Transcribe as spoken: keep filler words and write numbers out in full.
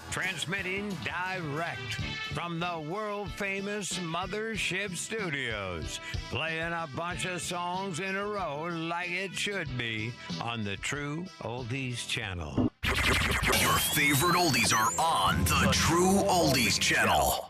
Transmitting direct from the world-famous Mothership Studios. Playing a bunch of songs in a row like it should be on the True Oldies Channel. Your favorite oldies are on the True Oldies Channel.